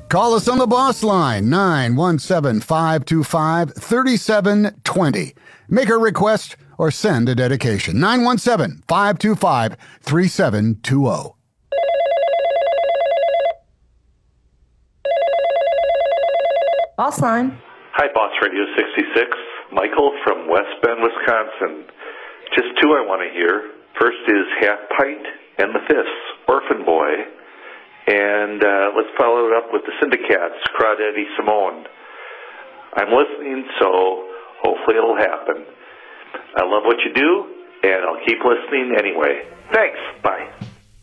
Call us on the boss line, 917-525-3720. Make a request or send a dedication, 917-525-3720. Boss line. Hi, Boss Radio 66. Michael from West Bend, Wisconsin. Just two I want to hear. First is Half Pint and the Fifths, Orphan Boy. And let's follow it up with the Syndicats, Crawdaddy Simone. I'm listening, so hopefully it'll happen. I love what you do, and I'll keep listening anyway. Thanks. Bye.